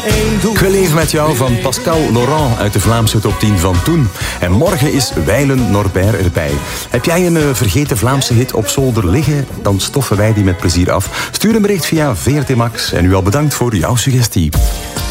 één doel. Geleefd met jou van Pascal Laurent uit de Vlaamse top 10 van toen. En morgen is Wijlen Norbert erbij. Heb jij een vergeten Vlaamse hit op zolder liggen? Dan stoffen wij die met plezier af. Stuur een bericht via VRT Max. En u al bedankt voor jouw suggestie.